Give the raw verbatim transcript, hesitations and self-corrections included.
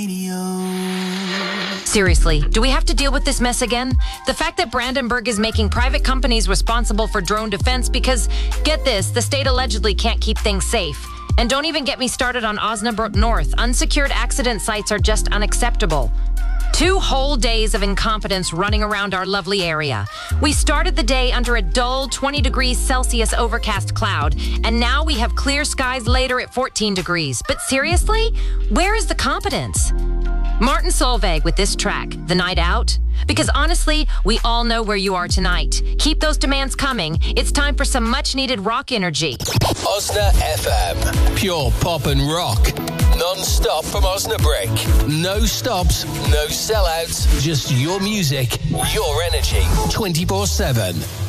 Seriously, do we have to deal with this mess again? The fact that Brandenburg is making private companies responsible for drone defense because, get this, the state allegedly can't keep things safe. And don't even get me started on Osnabrück North. Unsecured accident sites are just unacceptable. Two whole days of incompetence running around our lovely area. We started the day under a dull twenty degrees Celsius overcast cloud, and now we have clear skies later at fourteen degrees. But seriously, where is the competence? Martin Solveig with this track, The Night Out. Because honestly, we all know where you are tonight. Keep those demands coming. It's time for some much-needed rock energy. Osna F M. Pure pop and rock. Non-stop from Osnabrück. No stops, no sellouts. Just your music, your energy. twenty-four seven.